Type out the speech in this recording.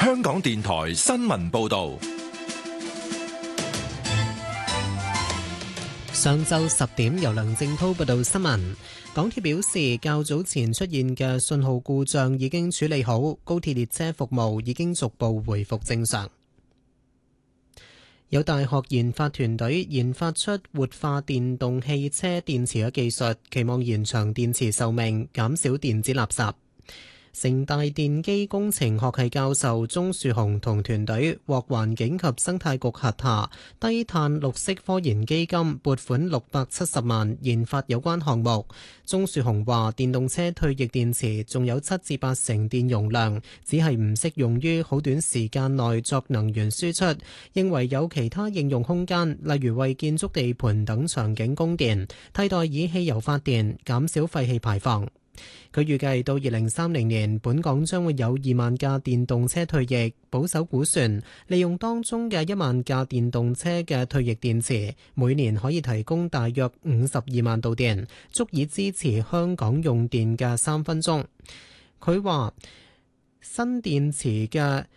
香港電台新聞報道。 上晝10點，由梁正滔報道新聞。港鐵表示，較早前出現嘅信號故障已經處理好，高鐵列車服務已經逐步回復正常。有大學研發團隊研發出活化電動汽車電池嘅技術，期望延長電池壽命，減少電子垃圾。城大電機工程學系教授鍾樹雄同團隊獲環境及生態局轄下低碳綠色科研基金撥款670萬研發有關項目。鍾樹雄話：電動車退役電池仲有7至8成電容量，只係唔適用於好短時間內作能源輸出，認為有其他應用空間，例如為建築地盤等場景供電，替代以汽油發電，減少廢氣排放。佢預計到2030年，本港將會有2萬架電動車退役。保守估算，利用當中嘅1萬架電動車嘅退役電池，每年可以提供大約52萬度電，足以支持香港用電嘅3分鐘。佢話：新電池嘅